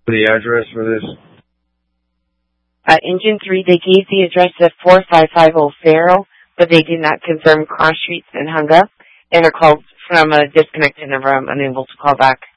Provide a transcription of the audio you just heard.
The address for this? Engine 3, they gave the address of 4550 Farrell, but they did not confirm cross streets and hung up, and are called from a disconnected number. I'm unable to call back.